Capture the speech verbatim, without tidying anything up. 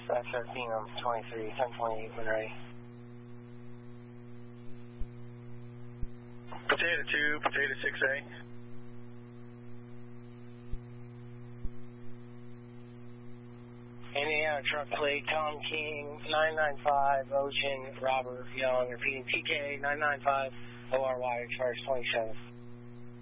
Dispatch thirteen on twenty-three, ten twenty-eight when ready. Potato two, Potato six A. Indiana truck plate, Tom King, nine nine five, Ocean, Robert Young, repeating T K nine nine five, O R Y, charge twenty-seven.